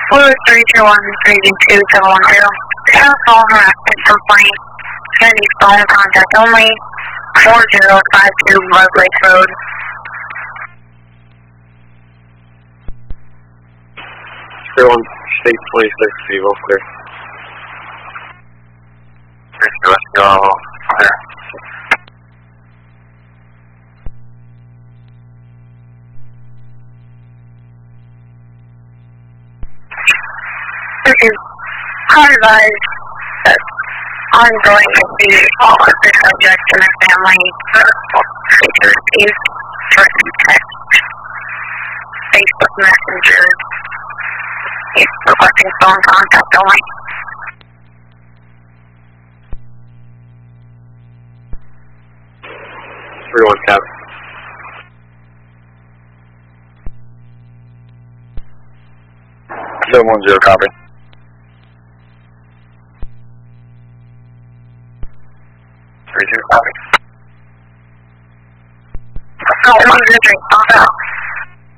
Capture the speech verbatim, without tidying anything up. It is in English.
Fluid three two one three two seven one zero. Telephone harassment complaint. Kennedy phone contact only. four zero five two Love Lake Road. three one State twenty-six, Evo, clear. Let's go. Clear. This is advised that ongoing abuse all of the subjects and their family features abuse, threatened text, Facebook Messenger, is requesting phone contact only. three one Cap. seven one zero, copy. three two, copy. Oh, one zero three, off out.